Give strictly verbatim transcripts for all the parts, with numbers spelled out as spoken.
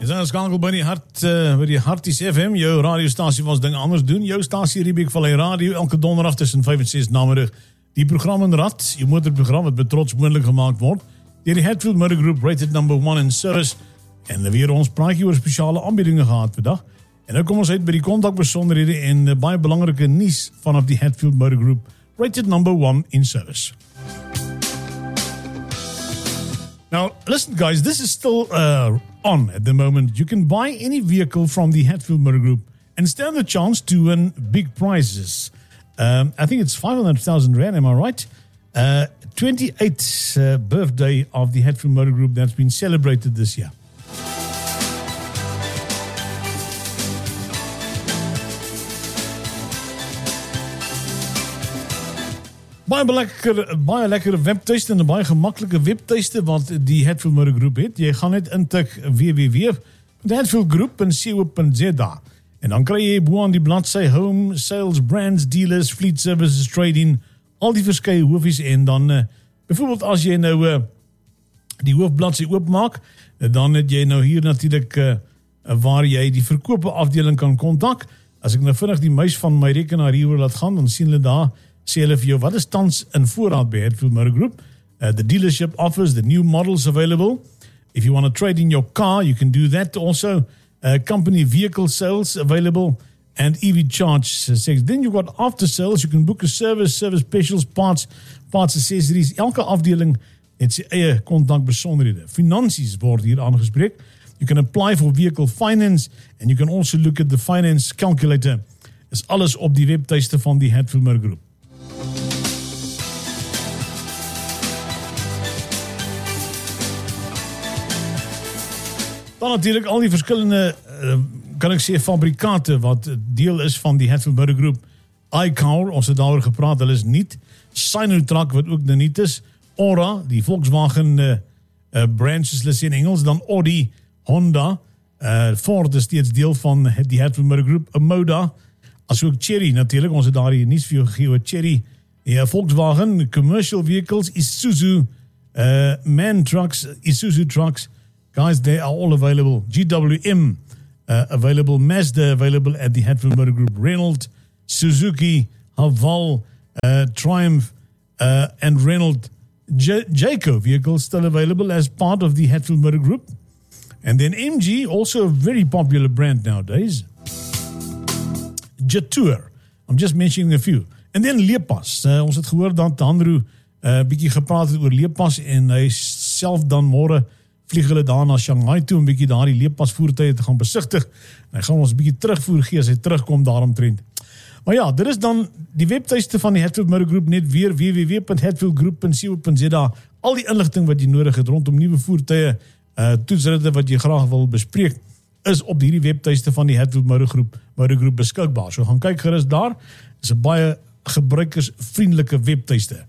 Jy is ingeskakel by die hart, uh, by die Harties F M, jou radiostasie was dinge anders doen, jou stasie Riebeek Vallei Radio, elke donderdag tussen vyf en ses namiddag, die program in Rad, jou motorprogram wat met trots moontlik gemaakt word, deur die Hatfield Motor Group, rated number one in service, en weer ons praatjie oor spesiale aanbiedinge gehad vandag, en nou kom ons uit by die kontakbesonderhede en uh, baie belangrike nuus vanaf die Hatfield Motor Group, rated number one in service. Now, listen guys, this is still uh, on at the moment. You can buy any vehicle from the Hatfield Motor Group and stand the chance to win big prizes. Um, I think it's five hundred thousand rand, am I right? Uh, twenty-eighth uh, birthday of the Hatfield Motor Group that's been celebrated this year. Baie lekker, baie lekkere webtuiste en 'n baie gemaklike webtuiste wat die Hatfield Motor Group het. Jy gaan net intik w w w punt hatfield group punt co punt z a en dan kry jy bo aan die bladsy Home, Sales, Brands, Dealers, Fleet Services, Trading, al die verskeie hoofies en dan uh, byvoorbeeld as jy nou uh, die hoofbladsy oopmaak, dan het jy nou hier natuurlik uh, waar jy die verkope afdeling kan kontak. As ek nou vinnig die muis van my rekenaar hieroor laat gaan, dan sien hulle daar sê hulle vir jou, wat is tans in voorraad by Hatfield Motor Group? Uh, the dealership offers the new models available. If you want to trade in your car, you can do that also. Uh, company vehicle sales available and E V charge sales. Then you've got after sales. You can book a service, service specials, parts, parts accessories. Elke afdeling het sy eie kontakbesonderhede. Finansies word hier aangespreek. You can apply for vehicle finance and you can also look at the finance calculator. Is alles op die webtuiste van die Hatfield Motor Group. Dan natuurlijk al die verskillende, uh, kan ek sê, fabrikate wat deel is van die Hatfield Motor Group. iCar, ons het daaroor gepraat, hulle is niet. Sinotruk, wat ook nou niet is. Ora, die Volkswagen uh, uh, brand, soos hulle sê in Engels. Dan Audi, Honda. Uh, Ford is steeds deel van die Hatfield Motor Group. Moda, as ook Chery natuurlijk. Ons het daar hier niets vir jou gegee oor Chery. Ja, Volkswagen, commercial vehicles, Isuzu, uh, MAN trucks, Isuzu trucks. Guys, they are all available. G W M uh, available. Mazda available at the Hatfield Motor Group. Renault, Suzuki, Haval, uh, Triumph, uh, and Renault. J- Jayco vehicles still available as part of the Hatfield Motor Group. And then M G, also a very popular brand nowadays. Jetour. I'm just mentioning a few. And then Lepas. Uh, ons het gehoor dat Andrew uh, bietjie gepraat het oor Lepas en hy self dan môre vlieg hulle daar na Shanghai toe om bietjie daar die Lepas voertuie te gaan besigtig. En hy gaan ons bietjie terugvoer gee as hy terugkom daaromtrent. Maar ja, dit is dan die webtuiste van die Hatfield Motor Group net weer w w w punt hatfield group punt co punt z a. Al die inligting wat jy nodig het rondom nuwe voertuie, uh, toetsritte wat jy graag wil bespreek, is op hierdie webtuiste van die Hatfield Motor Group, Motor Group beskikbaar. So gaan kyk gerus daar. Dit is 'n baie gebruikersvriendelike webtuiste.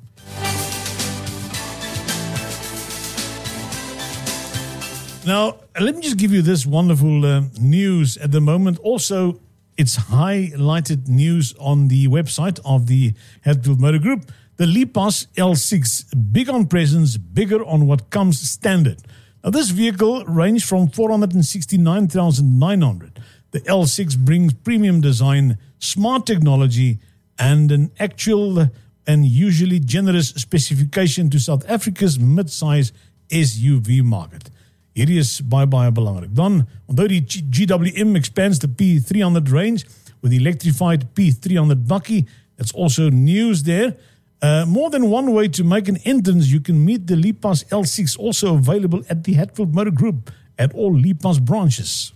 Now, let me just give you this wonderful uh, news at the moment. Also, it's highlighted news on the website of the Hatfield Motor Group. The Lepas L six, big on presence, bigger on what comes standard. Now, this vehicle ranged from four hundred sixty-nine thousand nine hundred. The L six brings premium design, smart technology, and an actual and usually generous specification to South Africa's mid-size S U V market. Hierdie is baie, baie belangrik. Dan, onthou die G W M expands the P three hundred range with the electrified P three hundred bakkie. That's also news there. Uh, more than one way to make an entrance. You can meet the Lepas L six, also available at the Hatfield Motor Group at all Lepas branches.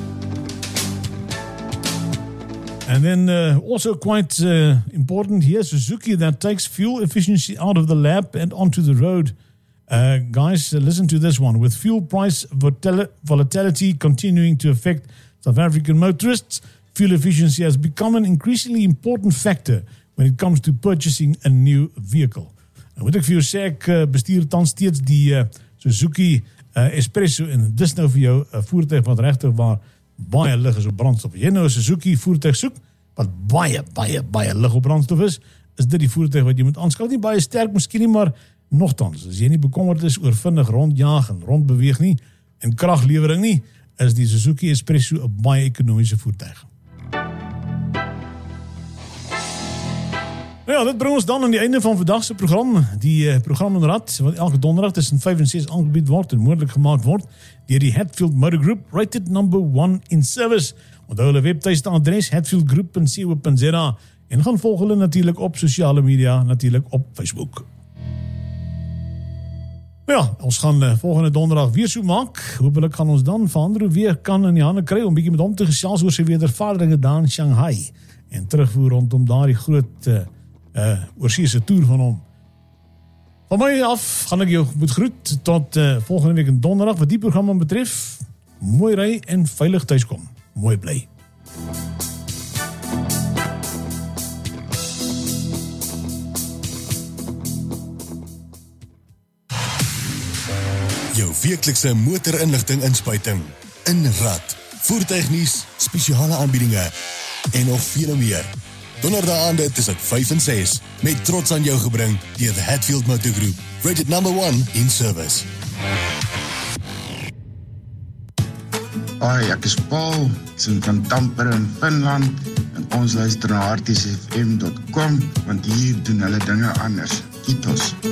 And then uh, also quite uh, important here, Suzuki that takes fuel efficiency out of the lab and onto the road. Uh, guys, uh, listen to this one. With fuel price votil- volatility continuing to affect South African motorists, fuel efficiency has become an increasingly important factor when it comes to purchasing a new vehicle. Nou moet ek vir jou sê, ek uh, bestuur tans steeds die uh, Suzuki uh, Espresso en dis nou vir jou 'n uh, voertuig wat regtig waar baie lig is op brandstof. As jy nou 'n Suzuki voertuig soek wat baie, baie, baie lig op brandstof is, is dit die voertuig wat jy moet aanskou. Nie baie sterk miskien nie, maar nogtans, as jy nie bekommerd is oor vinnig rondjaag en rondbeweeg nie, en kraglewering nie, is die Suzuki Espresso 'n baie ekonomiese voertuig. Nou ja, dit bring ons dan aan die einde van vandag se program, die uh, program in Rad, wat elke donderdag tussen vyf en ses aangebied word en moontlik gemaak word deur die Hatfield Motor Group, rated number one in service. Onthou hulle webtuiste adres hatfield group punt co punt za en gaan volg hulle natuurlik op sosiale media, natuurlik op Facebook. Ja, ons gaan uh, volgende donderdag weer so maak. Hoopelik gaan ons dan van Andrew weer kan in die hande kry om bietjie met hom te gesels oor sy wedervaderinge daar in Shanghai en terugvoer rondom daardie groot uh, uh, oorseese toer van hom. Van my af gaan ek jou moet groet tot uh, volgende week in donderdag wat die programma betref. Mooi ry en veilig tuiskom. Mooi bly. Jou weeklikse motorinligting inspuiting in Rad, voertuignuus, spesiale aanbiedinge en nog veel meer. Donderdaande tussen vyf en ses met trots aan jou gebring deur the Hatfield Motor Group, rated number one in service. Hoi, ek is Paul, ek is van Tampere in Finland en ons luister na harties f m dot com want hier doen hulle dinge anders. Kiitos.